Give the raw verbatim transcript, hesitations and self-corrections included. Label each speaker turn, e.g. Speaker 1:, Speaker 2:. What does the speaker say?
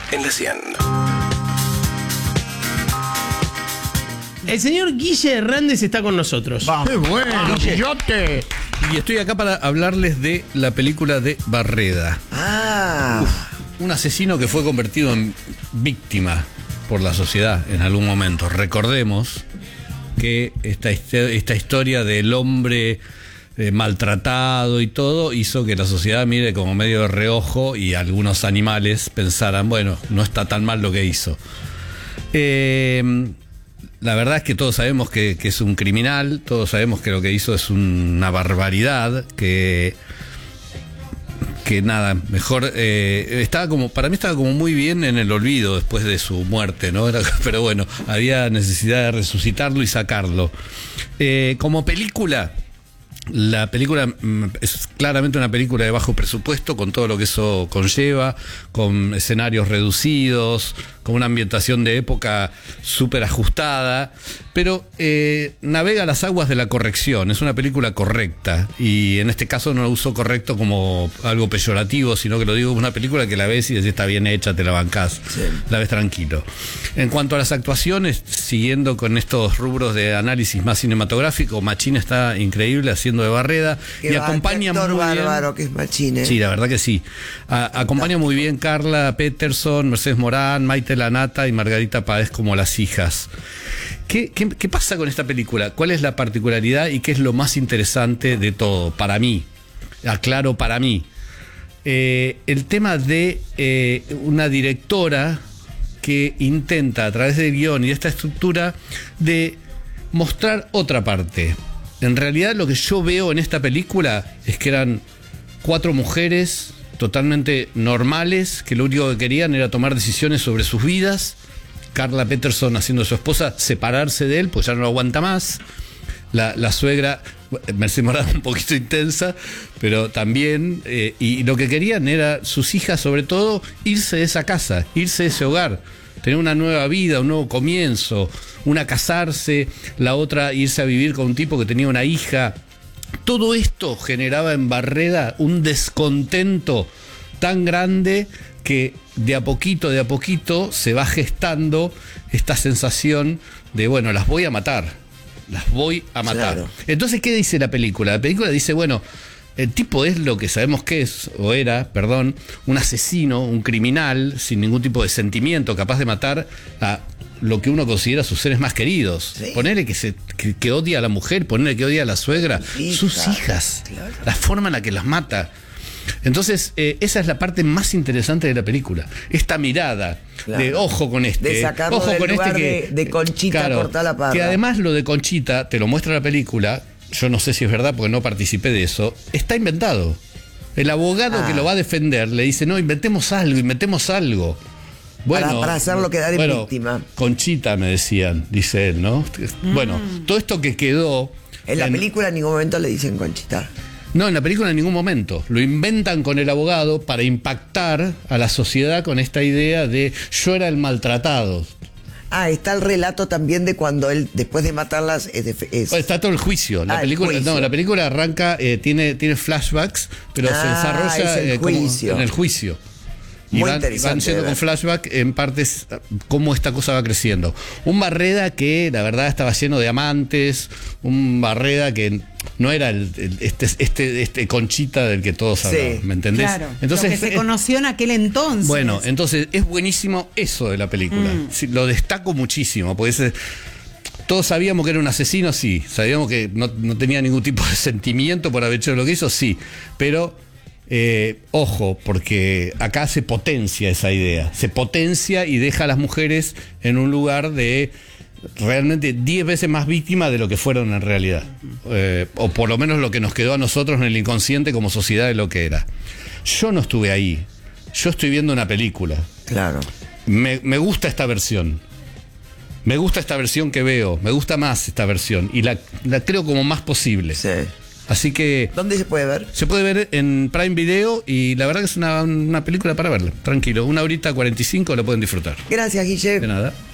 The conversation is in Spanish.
Speaker 1: en la cien.
Speaker 2: El señor Guille Hernández está con nosotros.
Speaker 3: ¡Qué bueno, Guillote!
Speaker 4: Y estoy acá para hablarles de la película de Barreda.
Speaker 5: Ah.
Speaker 4: Uf, un asesino que fue convertido en víctima por la sociedad en algún momento. Recordemos que esta, esta historia del hombre eh, maltratado y todo hizo que la sociedad mire como medio de reojo y algunos animales pensaran, bueno, no está tan mal lo que hizo. Eh... La verdad es que todos sabemos que, que es un criminal, todos sabemos que lo que hizo es una barbaridad, que, que nada, mejor, eh, estaba como, para mí estaba como muy bien en el olvido después de su muerte, ¿no? Era, pero bueno, había necesidad de resucitarlo y sacarlo. Eh, como película, la película es claramente una película de bajo presupuesto, con todo lo que eso conlleva, con escenarios reducidos, con una ambientación de época súper ajustada, pero eh, navega las aguas de la corrección. Es una película correcta, y en este caso no lo uso correcto como algo peyorativo, sino que lo digo como una película que la ves y decís está bien hecha, te la bancás, sí. La ves tranquilo. En cuanto a las actuaciones, siguiendo con estos rubros de análisis más cinematográfico, Machín está increíble haciendo de Barreda
Speaker 5: que
Speaker 4: y
Speaker 5: va,
Speaker 4: acompaña muy
Speaker 5: bárbaro
Speaker 4: bien.
Speaker 5: Que es Machín, ¿eh?
Speaker 4: Sí, la verdad que sí. A, acompaña muy bien Carla Peterson, Mercedes Morán, Maite Lanata y Margarita Páez como las hijas. ¿Qué, qué, ¿Qué pasa con esta película? ¿Cuál es la particularidad y qué es lo más interesante de todo? Para mí, aclaro, para mí. Eh, el tema de eh, una directora que intenta, a través del guión y de esta estructura, de mostrar otra parte. En realidad lo que yo veo en esta película es que eran cuatro mujeres totalmente normales, que lo único que querían era tomar decisiones sobre sus vidas. Carla Peterson, haciendo su esposa, separarse de él, pues ya no lo aguanta más. La, la suegra, Mercedes Morán, un poquito intensa, pero también, eh, y lo que querían era, sus hijas sobre todo, irse de esa casa, irse de ese hogar, tener una nueva vida, un nuevo comienzo, una casarse, la otra irse a vivir con un tipo que tenía una hija. Todo esto generaba en Barreda un descontento tan grande que de a poquito, de a poquito se va gestando esta sensación de, bueno, las voy a matar, las voy a matar. Claro. Entonces, ¿qué dice la película? La película dice, bueno, el tipo es lo que sabemos que es, o era, perdón, un asesino, un criminal, sin ningún tipo de sentimiento, capaz de matar a lo que uno considera sus seres más queridos. Sí. Ponerle que, se, que, que odia a la mujer, ponerle que odia a la suegra, Hija. sus hijas, claro. La forma en la que las mata. Entonces, eh, esa es la parte más interesante de la película. Esta mirada, claro, de ojo con este.
Speaker 5: De sacarlo
Speaker 4: ojo
Speaker 5: del
Speaker 4: con
Speaker 5: lugar
Speaker 4: este que,
Speaker 5: de, de Conchita,
Speaker 4: claro,
Speaker 5: cortar la parra.
Speaker 4: Que además lo de Conchita, te lo muestra la película, yo no sé si es verdad porque no participé de eso, está inventado. El abogado ah. que lo va a defender le dice, no, inventemos algo, inventemos algo. Bueno,
Speaker 5: para, para hacerlo quedar en
Speaker 4: bueno,
Speaker 5: víctima.
Speaker 4: Conchita, me decían, dice él, ¿no? Mm. Bueno, todo esto que quedó...
Speaker 5: En la en... película en ningún momento le dicen Conchita.
Speaker 4: No, en la película en ningún momento. Lo inventan con el abogado para impactar a la sociedad con esta idea de yo era el maltratado.
Speaker 5: Ah, está el relato también de cuando él, después de matarlas, es, de, es...
Speaker 4: está todo el juicio. La
Speaker 5: ah,
Speaker 4: película,
Speaker 5: juicio.
Speaker 4: no, la película arranca, eh, tiene, tiene flashbacks, pero ah, se desarrolla
Speaker 5: el
Speaker 4: eh, como
Speaker 5: juicio.
Speaker 4: en el juicio. Y
Speaker 5: Muy
Speaker 4: van, van yendo con flashback en partes cómo esta cosa va creciendo. Un Barreda que la verdad estaba lleno de amantes, un Barreda que no era el, el, este, este, este Conchita del que todos hablaban, sí, ¿me entendés?
Speaker 6: Claro,
Speaker 4: entonces,
Speaker 6: lo que se
Speaker 4: es,
Speaker 6: conoció en aquel entonces.
Speaker 4: Bueno, entonces es buenísimo eso de la película. Mm. Sí, lo destaco muchísimo, porque es, todos sabíamos que era un asesino, sí. Sabíamos que no, no tenía ningún tipo de sentimiento por haber hecho lo que hizo, sí. Pero... Eh, ojo, porque acá se potencia esa idea, se potencia y deja a las mujeres en un lugar de realmente diez veces más víctimas de lo que fueron en realidad, eh, o por lo menos lo que nos quedó a nosotros en el inconsciente como sociedad de lo que era. Yo no estuve ahí, yo estoy viendo una película.
Speaker 5: Claro.
Speaker 4: Me, me gusta esta versión. Me gusta esta versión que veo, me gusta más esta versión y la, la creo como más posible.
Speaker 5: Sí.
Speaker 4: Así que...
Speaker 5: ¿Dónde se puede ver?
Speaker 4: Se puede ver en Prime Video y la verdad que es una, una película para verla. Tranquilo, una horita cuarenta y cinco la pueden disfrutar.
Speaker 5: Gracias, Guille.
Speaker 4: De nada.